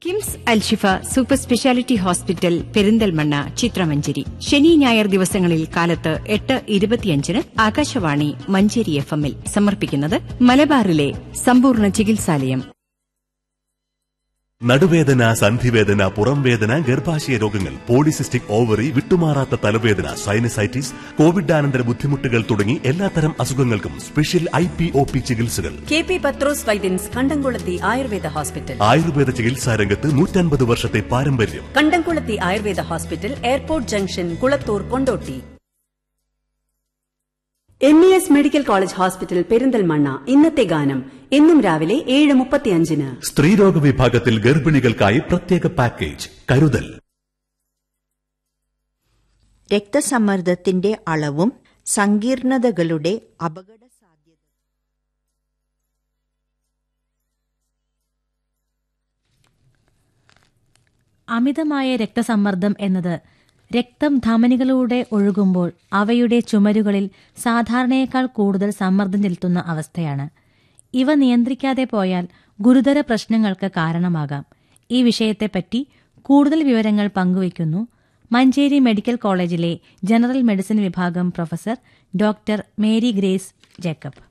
KIMS Alshifa super speciality hospital Perinthalmanna ചിത്രമഞ്ചേരി ശനി ഞായർ ദിവസങ്ങളിൽ കാലത്ത് 8:25 ആകാശവാണി മഞ്ചേരി FM-ൽ സമർപ്പിക്കുന്നത് മലബാറിലെ സമ്പൂർണ്ണ ചികിത്സാലയം. നടുവേദന, സന്ധിവേദന, പുറംവേദന, ഗർഭാശയ രോഗങ്ങൾ, പോളിസിസ്റ്റിക് ഓവറി, വിട്ടുമാറാത്ത തലവേദന, സൈനസൈറ്റിസ്, കോവിഡാനന്തര ബുദ്ധിമുട്ടുകൾ തുടങ്ങി എല്ലാത്തരം അസുഖങ്ങൾക്കും സ്പെഷ്യൽ IPOP ചികിത്സകൾ. KP പത്രോസ് വൈദ്യൻസ് കണ്ടംകുളത്തി ആയുർവേദ ഹോസ്പിറ്റൽ. ആയുർവേദ ചികിത്സാ രംഗത്ത് 150 വർഷത്തെ പാരമ്പര്യം. കണ്ടംകുളത്തി Ayurveda hospital, airport junction, Kulathur, Kondotty. MES medical college hospital Perinthalmanna. ഇന്നത്തെ ഗാനം എന്നും രാവിലെ 7:35. സ്ത്രീരോഗ വിഭാഗത്തിൽ ഗർഭിണികൾക്കായി പ്രത്യേക പാക്കേജ് കരുതൽ. രക്തസമ്മർദ്ദത്തിന്റെ അളവും സങ്കീർണതകളുടെ അപകട സാധ്യത. അമിതമായ രക്തസമ്മർദ്ദം എന്നത് രക്തം ധമനികളിലൂടെ ഒഴുകുമ്പോൾ അവയുടെ ചുമരുകളിൽ സാധാരണയേക്കാൾ കൂടുതൽ സമ്മർദ്ദം ചെലുത്തുന്ന അവസ്ഥയാണ്. ഇവ നിയന്ത്രിക്കാതെ പോയാൽ ഗുരുതര പ്രശ്നങ്ങൾക്ക് കാരണമാകാം. ഈ വിഷയത്തെപ്പറ്റി കൂടുതൽ വിവരങ്ങൾ പങ്കുവയ്ക്കുന്നു മഞ്ചേരി മെഡിക്കൽ കോളേജിലെ ജനറൽ മെഡിസിൻ വിഭാഗം professor doctor Mary grace Jacob.